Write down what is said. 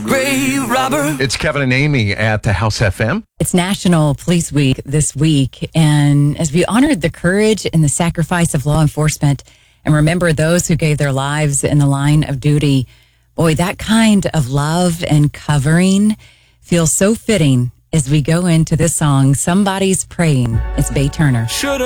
grave robber. It's Kevin and Amy at the House FM. It's National Police Week this week. And as we honored the courage and the sacrifice of law enforcement and remember those who gave their lives in the line of duty, boy, that kind of love and covering feels so fitting as we go into this song, Somebody's Praying. It's Bay Turner. Should